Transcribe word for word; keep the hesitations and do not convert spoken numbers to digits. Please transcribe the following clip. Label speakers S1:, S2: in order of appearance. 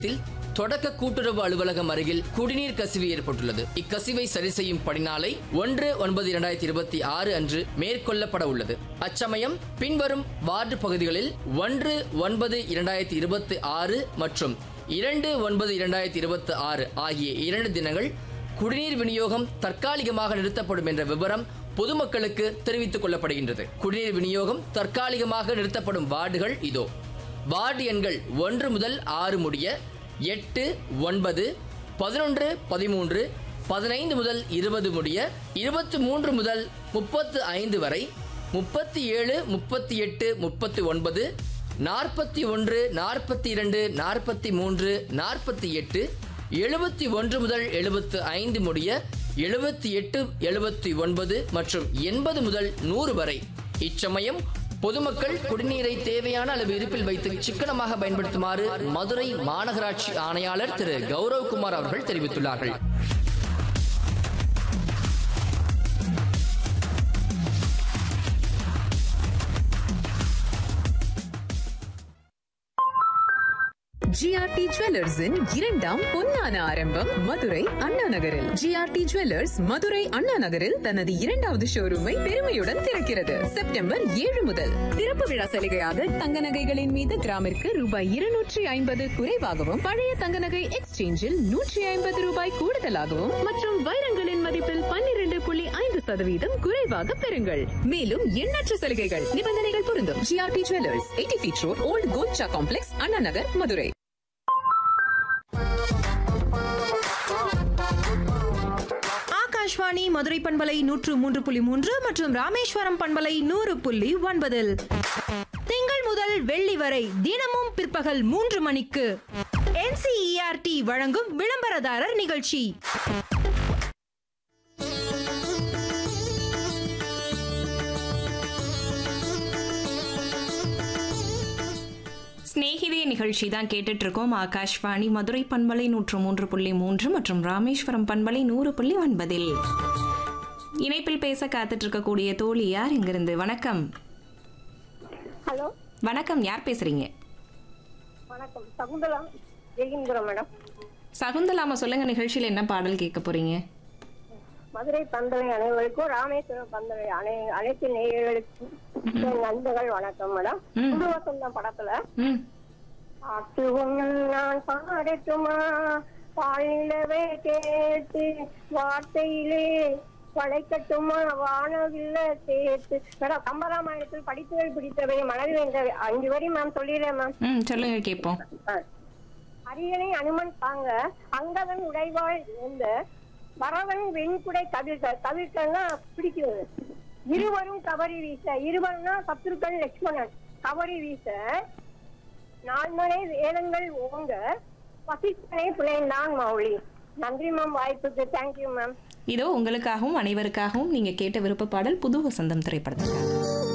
S1: தொடக்க கூட்டுறவு அலுவலகம் அருகில் குடிநீர் கசிவு ஏற்பட்டுள்ளது. இக்கசிவை சரி செய்யும் பணிநாளை ஒன்று ஒன்பது இரண்டாயிரத்தி இருபத்தி ஆறு அன்று மேற்கொள்ளப்பட உள்ளது. அச்சமயம் பின்வரும் வார்டு பகுதிகளில் ஒன்று ஒன்பது இரண்டாயிரத்தி இருபத்தி ஆறு மற்றும் இரண்டு ஒன்பது இரண்டாயிரத்தி இருபத்தி ஆறு ஆகிய இரண்டு தினங்கள் குடிநீர் விநியோகம் தற்காலிகமாக நிறுத்தப்படும் என்ற விவரம் பொதுமக்களுக்கு தெரிவித்துக் கொள்ளப்படுகின்றது. குடிநீர் விநியோகம் தற்காலிகமாக நிறுத்தப்படும் வார்டுகள் இதோ. வார்டு எண்கள் ஒன்று முதல் ஆறு முடிய எட்டு ஒன்பது பதினொன்று பதிமூன்று பதினைந்து முதல் இருபது முடிய இருபத்தி மூன்று முதல் முப்பத்து ஐந்து வரை முப்பத்தி ஏழு முப்பத்தி எட்டு முப்பத்தி ஒன்பது நாற்பத்தி ஒன்று நாற்பத்தி இரண்டு நாற்பத்தி மூன்று நாற்பத்தி எட்டு எழுபத்தி ஒன்று முதல் எழுபத்து ஐந்து முடிய எழுபத்தி எட்டு எழுபத்தி ஒன்பது மற்றும் எண்பது முதல் நூறு வரை. இச்சமயம் பொதுமக்கள் குடிநீரை தேவையான அளவு இருப்பில் வைத்து சிக்கனமாக பயன்படுத்துமாறு மதுரை மாநகராட்சி ஆணையாளர் திரு கௌரவ்குமார் அவர்கள் தெரிவித்துள்ளார்கள்.
S2: ஜிஆர்டி ஜுவல்லர்ஸின் இரண்டாம் பொன்னான ஆரம்பம் மதுரை அண்ணா நகரில். ஜிஆர்டி ஜுவல்லர்ஸ் மதுரை அண்ணா நகரில் தனது இரண்டாவது ஷோரூமை பெருமையுடன் திறக்கிறது. செப்டம்பர் ஏழு முதல் திறப்பு விழா சலுகையாக தங்க நகைகளின் மீது கிராமிற்கு ரூபாய் இருநூற்றி ஐம்பது குறைவாகவும், பழைய தங்க நகை எக்ஸ்சேஞ்சில் நூற்றி ஐம்பது ரூபாய் கூடுதலாகவும் மற்றும் வைரங்களின் மதிப்பில் பன்னிரண்டு புள்ளி ஐந்து சதவீதம் குறைவாக பெறுங்கள். மேலும் எண்ணற்ற சலுகைகள், நிபந்தனைகள் பொருந்தும். GRT jewellers, eighty feet road, volt Golcha complex, Anna Nagar, Madurai.
S3: Akashvani Madurai பண்பலை நூற்று மூன்று புள்ளி மூன்று மற்றும் ராமேஸ்வரம் பண்பலை நூறு புள்ளி ஒன்பதில் திங்கள் முதல் வெள்ளி வரை தினமும் பிற்பகல் மூன்று மணிக்கு என்சிஇஆர்டி வழங்கும் விளம்பரதாரர் நிகழ்ச்சி.
S4: ஸ்நேகிதே நிகழ்ச்சி தான் கேட்டுட்டு இருக்கோம். ஆகாஷ்வாணி மதுரை பண்பலை நூற்று மூன்று புள்ளி மூன்று மற்றும் ராமேஸ்வரம் பண்பலை நூறு புள்ளி ஒன்பதில் இணைப்பில் பேச காத்துட்டு இருக்கக்கூடிய தோழி யார் இங்கிருந்து? வணக்கம்.
S5: ஹலோ
S4: வணக்கம், யார் பேசுறீங்க?
S5: வணக்கம், சகுந்தலா ஜெயகிந்திரம் மேடம்.
S4: சகுந்தலாமா, சொல்லுங்க, நிகழ்ச்சியில் என்ன பாடல் கேட்க போறீங்க?
S5: மதுரை பந்தலை அனைவருக்கும், ராமேஸ்வரம் பந்தலை அனை அனைத்து நேயர்களுக்கும் நண்பர்கள் வணக்கம் மேடம். புது வசந்தம் படத்துல பாட்டு ஒண்ணு நான் பாடட்டுமா, பாலிலவே கேட்டு வார்த்தையிலே படைக்கட்டுமா, வானவில்ல சேர்த்து மேடம். கம்பராமாயணத்தில் படித்தவர்கள் பிடித்தவை மனதில் என்ற அஞ்சு வரி மேம் சொல்லிடுறேன் மேம்.
S4: சொல்லுங்க, கேட்போம்.
S5: அரியணை அனுமன் தாங்க அங்கவன் உடைவாள் இருந்த வரவன் வெண்குடை தவிர்க்க தவிர்க்கன்னா பிடிக்கிறது. இருவரும் கவரி வீச, இருவரும்னா சத்ருக்கள் லட்சுமணன் கவரி வீச, நான்மனை வேதங்கள் ஓங்க பசித்தனை புலைந்தான் மௌலி. நன்றி மேம் வாய்ப்புக்கு. Thank you ma'am.
S4: இதோ உங்களுக்காகவும் அனைவருக்காகவும் நீங்க கேட்ட விருப்ப பாடல் புது வசந்தம் திரைப்படத்துக்காக.